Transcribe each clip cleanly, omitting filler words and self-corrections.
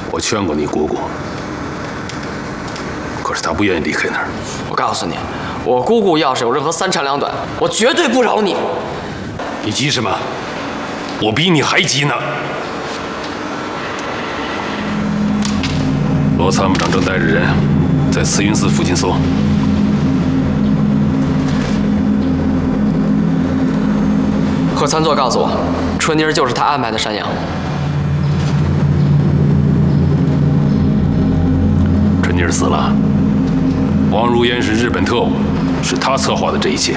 我劝过你姑姑，可是她不愿意离开那儿。 我告诉你，我姑姑要是有任何三长两短，我绝对不饶你。 你急什么？我比你还急呢。罗参谋长正带着人在慈云寺附近搜。 贺参座告诉我，春妮儿就是他安排的山羊。 春妮儿死了，王如烟是日本特务，是他策划的这一切。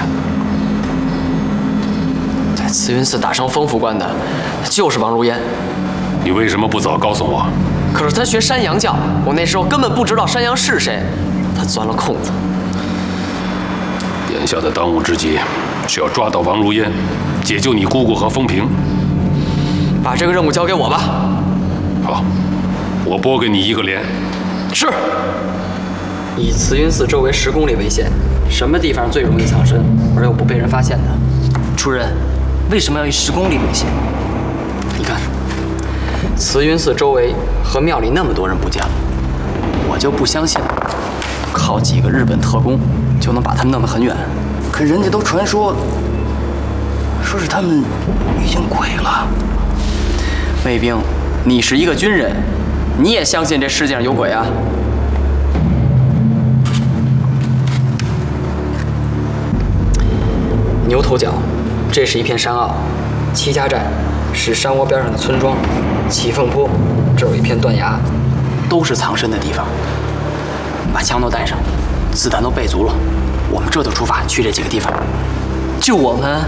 在慈云寺打伤风福官的，就是王如烟。 你为什么不早告诉我？ 可是他学山羊教，我那时候根本不知道山羊是谁，他钻了空子。 眼下的当务之急是要抓到王如烟，解救你姑姑和风平。 把这个任务交给我吧。 好，我拨给你1个连。 是。以慈云寺周围10公里为限，什么地方最容易藏身而又不被人发现的？ 主任，为什么要以10公里为限？ 你看，慈云寺周围和庙里那么多人不见了，我就不相信靠几个日本特工就能把他们弄得很远。 可人家都传说是他们遇见鬼了。 卫兵，你是一个军人，你也相信这世界上有鬼啊？牛头角，这是一片山坳；齐家寨是山窝边上的村庄；起凤坡，这有一片断崖，都是藏身的地方。把枪都带上，子弹都备足了，我们这就出发去这几个地方。 就我们？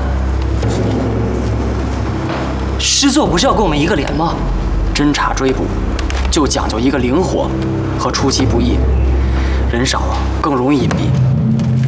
师座不是要给我们1个连吗？ 侦查追捕，就讲究一个灵活和出其不意，人少更容易隐蔽。